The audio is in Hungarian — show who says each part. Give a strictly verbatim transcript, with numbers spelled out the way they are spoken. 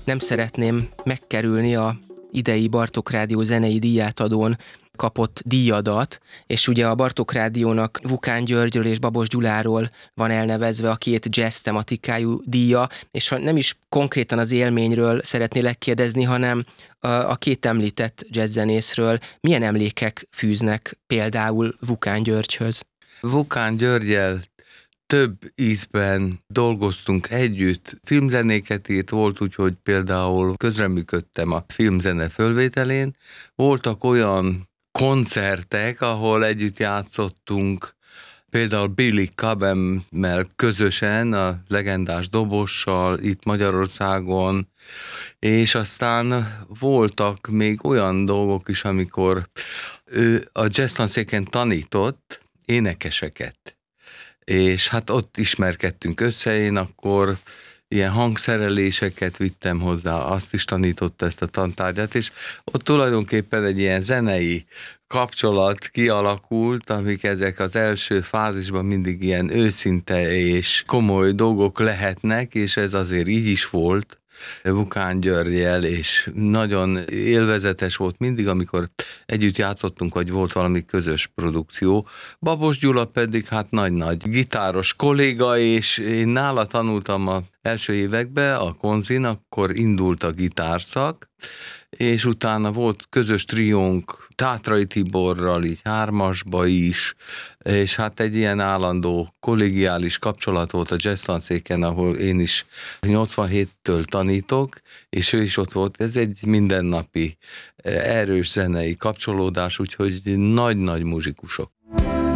Speaker 1: nem szeretném megkerülni a idei Bartók Rádió zenei díjátadón kapott díjadat, és ugye a Bartók Rádiónak Vukán Györgyről és Babos Gyuláról van elnevezve a két jazz tematikájú díja, és ha nem is konkrétan az élményről szeretnélek kérdezni, hanem a, a két említett jazzzenészről milyen emlékek fűznek például Vukán Györgyhöz?
Speaker 2: Vukán Györggyel több ízben dolgoztunk együtt, filmzenéket írt, volt úgy, hogy például közreműködtem a filmzene fölvételén. Voltak olyan koncertek, ahol együtt játszottunk, például Billy Cobham-mel közösen, a legendás dobossal itt Magyarországon, és aztán voltak még olyan dolgok is, amikor ő a jazztanszéken tanított énekeseket, és hát ott ismerkedtünk össze, én akkor ilyen hangszereléseket vittem hozzá, azt is tanította ezt a tantárgyat, és ott tulajdonképpen egy ilyen zenei kapcsolat kialakult, amik ezek az első fázisban mindig ilyen őszinte és komoly dolgok lehetnek, és ez azért így is volt Vukán Györggyel, és nagyon élvezetes volt mindig, amikor együtt játszottunk, vagy volt valami közös produkció. Babos Gyula pedig hát nagy-nagy gitáros kolléga, és én nála tanultam az első években a konzin, akkor indult a gitárszak, és utána volt közös triónk Tátrai Tiborral, így hármasba is, és hát egy ilyen állandó kollégiális kapcsolat volt a jazztanszéken, ahol én is nyolcvanhéttől tanítok, és ő is ott volt. Ez egy mindennapi erős zenei kapcsolódás, úgyhogy nagy-nagy muzsikusok.